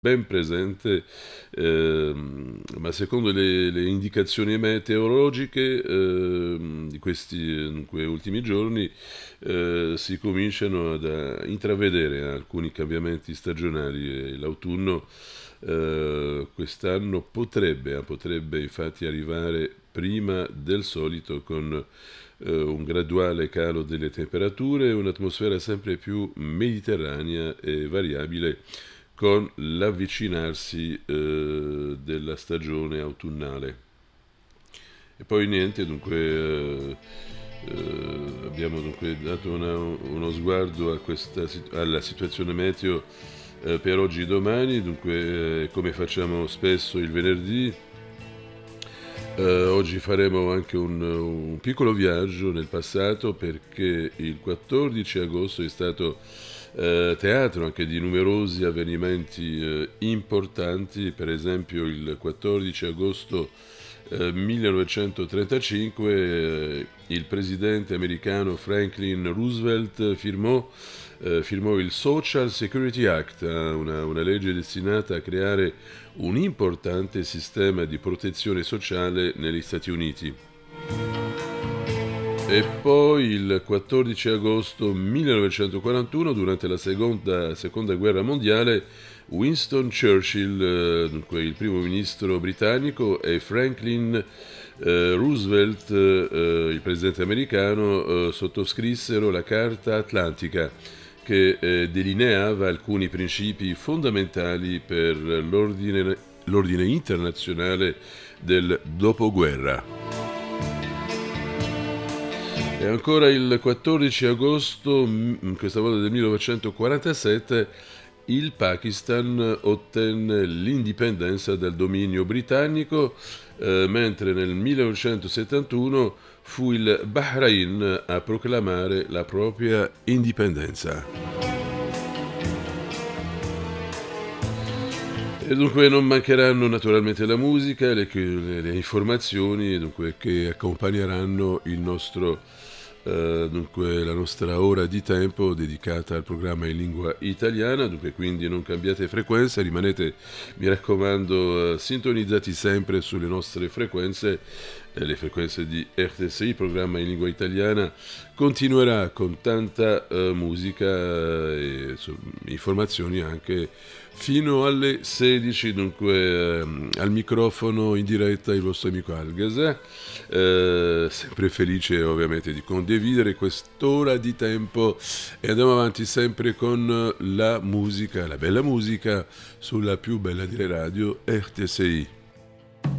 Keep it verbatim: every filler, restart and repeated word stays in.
ben presente, ehm, ma secondo le, le indicazioni meteorologiche ehm, di questi dunque, ultimi giorni eh, si cominciano ad a intravedere alcuni cambiamenti stagionali e l'autunno eh, quest'anno potrebbe, eh, potrebbe infatti arrivare prima del solito con eh, un graduale calo delle temperature e un'atmosfera sempre più mediterranea e variabile con l'avvicinarsi eh, della stagione autunnale. E poi niente, dunque eh, eh, abbiamo dunque dato una- uno sguardo a questa, sit- alla situazione meteo eh, per oggi e domani, dunque eh, come facciamo spesso il venerdì, eh, oggi faremo anche un, un piccolo viaggio nel passato perché il quattordici agosto è stato eh, teatro anche di numerosi avvenimenti eh, importanti, per esempio il quattordici agosto eh, millenovecentotrentacinque eh, il presidente americano Franklin Roosevelt firmò, eh, firmò il Social Security Act, eh, una, una legge destinata a creare un importante sistema di protezione sociale negli Stati Uniti. E poi il quattordici agosto millenovecentoquarantuno, durante la seconda, seconda guerra mondiale, Winston Churchill, eh, dunque il primo ministro britannico, e Franklin eh, Roosevelt, eh, il presidente americano, eh, sottoscrissero la Carta Atlantica che eh, delineava alcuni principi fondamentali per l'ordine, l'ordine internazionale del dopoguerra. E ancora il quattordici agosto, m- questa volta del millenovecentoquarantasette, il Pakistan ottenne l'indipendenza dal dominio britannico, eh, mentre nel millenovecentosettantuno fu il Bahrain a proclamare la propria indipendenza. E dunque non mancheranno naturalmente la musica, le, le- le informazioni dunque, che accompagneranno il nostro, eh, dunque, la nostra ora di tempo dedicata al programma in lingua italiana. Dunque, quindi non cambiate frequenza, rimanete, mi raccomando, eh, sintonizzati sempre sulle nostre frequenze, eh, le frequenze di R T S I, programma in lingua italiana. Continuerà con tanta eh, musica eh, e so- informazioni anche fino alle sedici, dunque ehm, al microfono in diretta il vostro amico Algas, eh, sempre felice ovviamente di condividere quest'ora di tempo e andiamo avanti sempre con la musica, la bella musica sulla più bella delle radio R T S I.